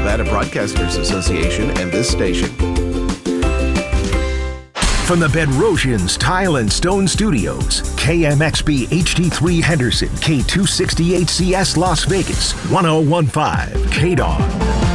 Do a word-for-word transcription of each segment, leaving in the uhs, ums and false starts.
Nevada Broadcasters Association and this station. From the Bedrosians Tile and Stone Studios, K M X B H D three Henderson, K two sixty-eight C S Las Vegas, one oh one point five K D O G.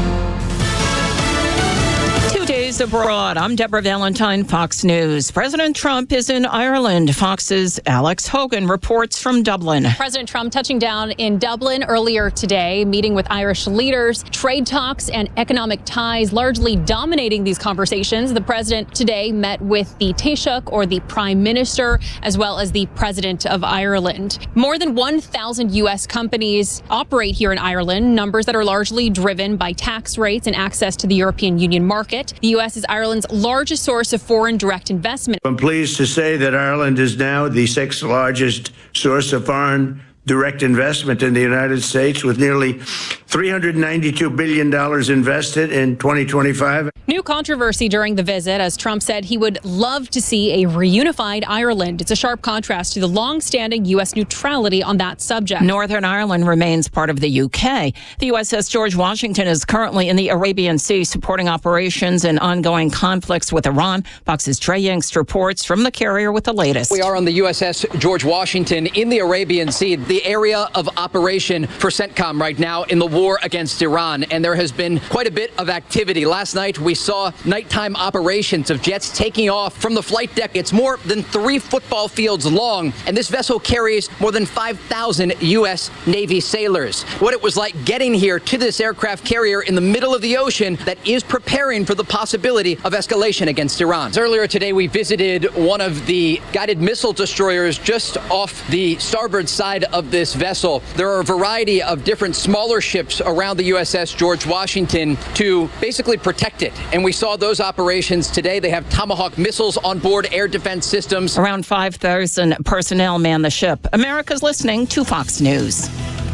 Abroad. I'm Deborah Valentine, Fox News. President Trump is in Ireland. Fox's Alex Hogan reports from Dublin. President Trump touching down in Dublin earlier today, meeting with Irish leaders, trade talks and economic ties largely dominating these conversations. The president today met with the Taoiseach, or the Prime Minister, as well as the President of Ireland. More than one thousand U S companies operate here in Ireland, numbers that are largely driven by tax rates and access to the European Union market. The U S is Ireland's largest source of foreign direct investment. I'm pleased to say that Ireland is now the sixth largest source of foreign direct investment in the United States, with nearly three hundred ninety-two billion dollars invested in twenty twenty-five. New controversy during the visit, as Trump said he would love to see a reunified Ireland. It's a sharp contrast to the long-standing U S neutrality on that subject. Northern Ireland remains part of the U K. The U S S George Washington is currently in the Arabian Sea supporting operations and ongoing conflicts with Iran. Fox's Trey Yingst reports from the carrier with the latest. We are on the U S S George Washington in the Arabian Sea, the area of operation for CENTCOM right now in the war against Iran. And there has been quite a bit of activity. Last night, we saw nighttime operations of jets taking off from the flight deck. It's more than three football fields long, and this vessel carries more than five thousand U S Navy sailors. What it was like getting here to this aircraft carrier in the middle of the ocean that is preparing for the possibility of escalation against Iran. Earlier today, we visited one of the guided missile destroyers just off the starboard side of this vessel. There are a variety of different smaller ships around the U S S George Washington to basically protect it. And we saw those operations today. They have Tomahawk missiles on board, air defense systems. Around five thousand personnel man the ship. America's listening to Fox News.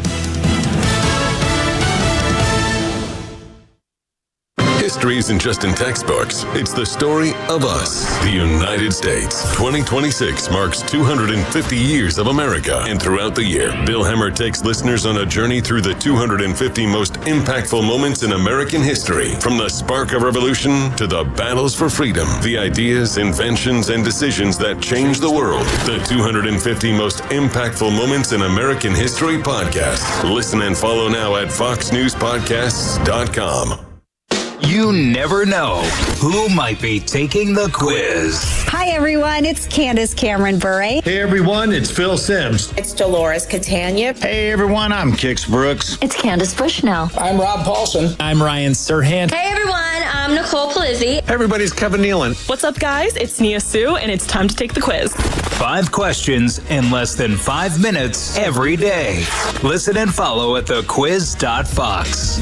History isn't just in textbooks. It's the story of us, the United States. twenty twenty-six marks two hundred fifty years of America. And throughout the year, Bill Hemmer takes listeners on a journey through the two hundred fifty most impactful moments in American history. From the spark of revolution to the battles for freedom, the ideas, inventions, and decisions that changed the world. The two hundred fifty most impactful moments in American history podcast. Listen and follow now at fox news podcasts dot com. You never know who might be taking the quiz. Hi, everyone. It's Candace Cameron Bure. Hey, everyone. It's Phil Sims. It's Dolores Catania. Hey, everyone. I'm Kix Brooks. It's Candace Bushnell. I'm Rob Paulson. I'm Ryan Serhant. Hey, everyone. I'm Nicole Palizzi. Hey, everybody. It's Kevin Nealon. What's up, guys? It's Nia Sue, and it's time to take the quiz. Five questions in less than five minutes every day. Listen and follow at the quiz dot fox.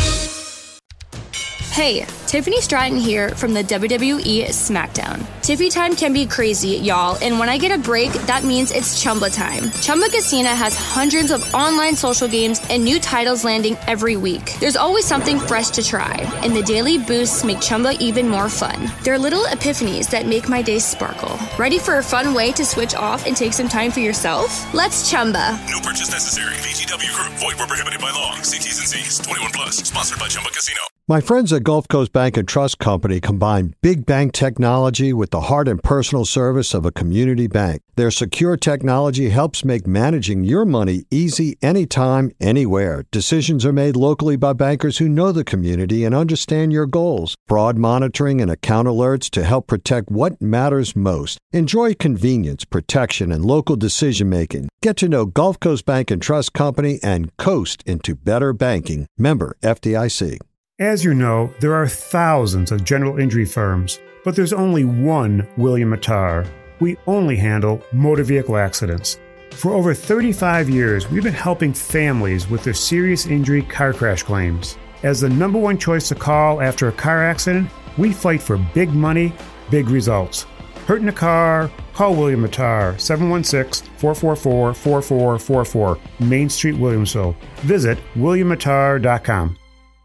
Hey, Tiffany Stratton here from the W W E SmackDown. Tiffy time can be crazy, y'all, and when I get a break, that means it's Chumba time. Chumba Casino has hundreds of online social games and new titles landing every week. There's always something fresh to try, and the daily boosts make Chumba even more fun. They're little epiphanies that make my day sparkle. Ready for a fun way to switch off and take some time for yourself? Let's Chumba. No purchase necessary. V G W Group. Void where prohibited by law. See T's and C's. twenty-one plus. Sponsored by Chumba Casino. My friends at Gulf Coast Bank and Trust Company combine big bank technology with the heart and personal service of a community bank. Their secure technology helps make managing your money easy anytime, anywhere. Decisions are made locally by bankers who know the community and understand your goals. Fraud monitoring and account alerts to help protect what matters most. Enjoy convenience, protection, and local decision-making. Get to know Gulf Coast Bank and Trust Company and coast into better banking. Member F D I C. As you know, there are thousands of general injury firms, but there's only one William Mattar. We only handle motor vehicle accidents. For over thirty-five years, we've been helping families with their serious injury car crash claims. As the number one choice to call after a car accident, we fight for big money, big results. Hurt in a car? Call William Mattar, seven one six, four four four, four four four four, Main Street, Williamsville. Visit william mattar dot com.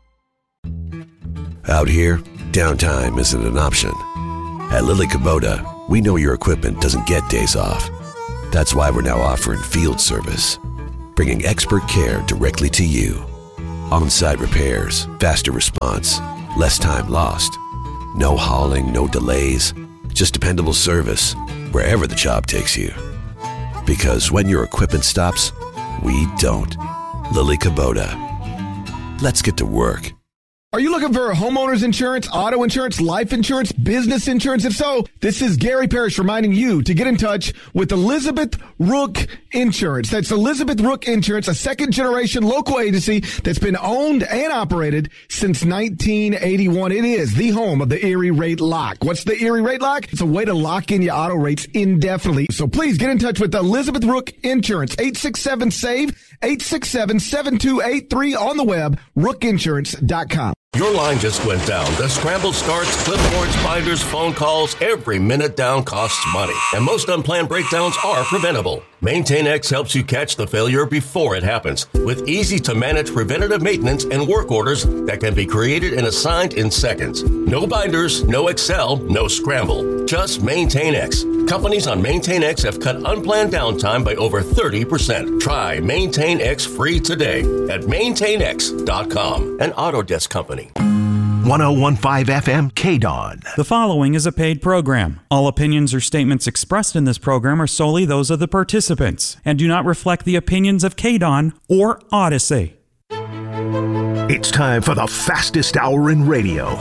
Out here, downtime isn't an option. At Lilly Kubota, we know your equipment doesn't get days off. That's why we're now offering field service, bringing expert care directly to you. On-site repairs, faster response, less time lost. No hauling, no delays, just dependable service wherever the job takes you. Because when your equipment stops, we don't. Lily Kubota. Let's get to work. Are you looking for homeowners insurance, auto insurance, life insurance, business insurance? If so, this is Gary Parrish reminding you to get in touch with Elizabeth Rook Insurance. That's Elizabeth Rook Insurance, a second-generation local agency that's been owned and operated since nineteen eighty-one. It is the home of the Erie Rate Lock. What's the Erie Rate Lock? It's a way to lock in your auto rates indefinitely. So please get in touch with Elizabeth Rook Insurance, eight six seven, S A V E, eight six seven, seven two eight three on the web, rook insurance dot com. Your line just went down. The scramble starts, clipboards, binders, phone calls. Every minute down costs money. And most unplanned breakdowns are preventable. MaintainX helps you catch the failure before it happens with easy-to-manage preventative maintenance and work orders that can be created and assigned in seconds. No binders, no Excel, no scramble. Just MaintainX. Companies on MaintainX have cut unplanned downtime by over thirty percent. Try MaintainX free today at maintain x dot com, an Autodesk company. one oh one point five F M K D O N. The following is a paid program. All opinions or statements expressed in this program are solely those of the participants and do not reflect the opinions of K D O N or Odyssey. It's time for the fastest hour in radio.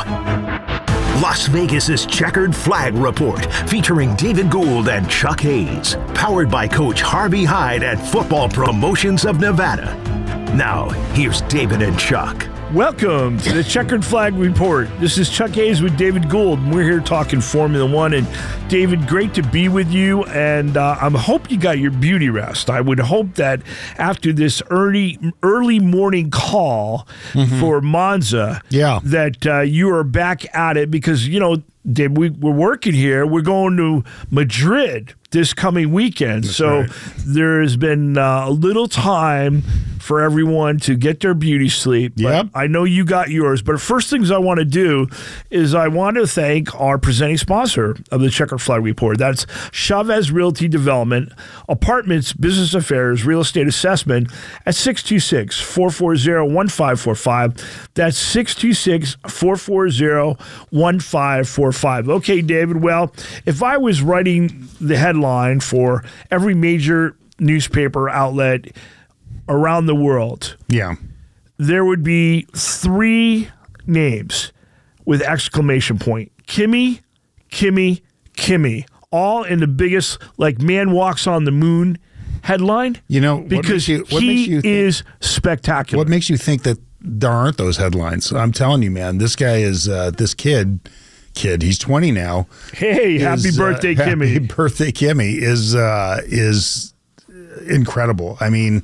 Las Vegas's Checkered Flag Report, featuring David Gould and Chuck Hayes. Powered by Coach Harvey Hyde at Football Promotions of Nevada. Now, here's David and Chuck. Welcome to the Checkered Flag Report. This is Chuck Hayes with David Gould, and we're here talking Formula One. And David, great to be with you, and uh, I hope you got your beauty rest. I would hope that after this early early morning call mm-hmm. for Monza, yeah. that uh, you are back at it because, you know, Dave, we, we're working here. We're going to Madrid this coming weekend. That's so right. There has been uh, a little time for everyone to get their beauty sleep. Yep. I know you got yours. But first things I want to do is I want to thank our presenting sponsor of the Checkered Flag Report. That's Chavez Realty Development, Apartments, Business Affairs, Real Estate Assessment at six two six, four four zero, one five four five. That's six two six, four four zero, one five four five. Okay, David, well, if I was writing the headline for every major newspaper outlet around the world, yeah, there would be three names with exclamation point. Kimi, Kimi, Kimi. All in the biggest, like, man walks on the moon headline. You know, because what makes you, what he makes you think, is spectacular. What makes you think that there aren't those headlines? I'm telling you, man, this guy is, uh, this kid... Kid, he's twenty now. Hey, is, happy birthday, uh, Kimi! Happy birthday, Kimi is uh, is incredible. I mean,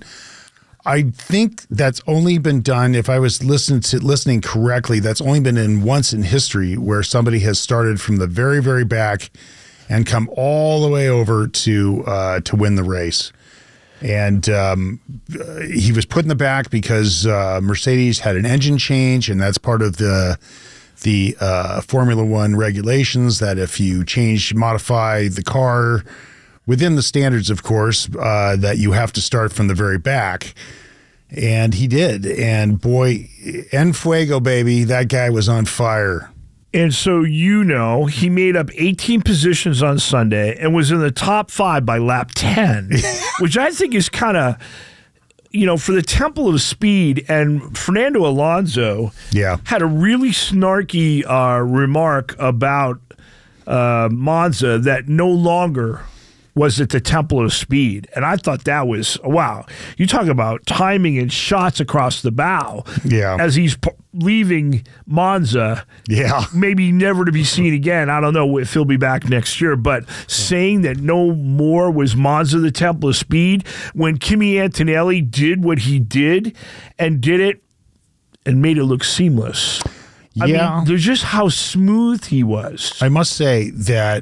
I think that's only been done. If I was listening to listening correctly, that's only been in once in history where somebody has started from the very, very back and come all the way over to uh, to win the race. And um, he was put in the back because uh, Mercedes had an engine change, and that's part of the. the uh, Formula One regulations that if you change, modify the car within the standards, of course, uh, that you have to start from the very back. And he did. And boy, en fuego, baby, that guy was on fire. And so, you know, he made up eighteen positions on Sunday and was in the top five by lap ten, which I think is kind of... You know, for the Temple of Speed, and Fernando Alonso yeah. had a really snarky uh, remark about uh, Monza that no longer was at the Temple of Speed. And I thought that was, wow, you talk about timing and shots across the bow yeah. as he's p- leaving Monza, yeah. maybe never to be seen again. I don't know if he'll be back next year, but saying that no more was Monza the Temple of Speed when Kimi Antonelli did what he did and did it and made it look seamless. I yeah. mean, there's just how smooth he was. I must say that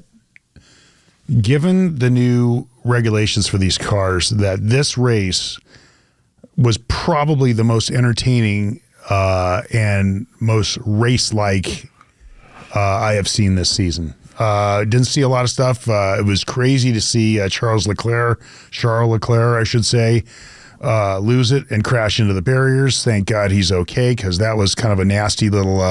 given the new regulations for these cars, that this race was probably the most entertaining uh, and most race-like uh, I have seen this season. Uh, didn't see a lot of stuff. Uh, it was crazy to see uh, Charles Leclerc, Charles Leclerc, I should say, uh, lose it and crash into the barriers. Thank God he's okay, because that was kind of a nasty little uh,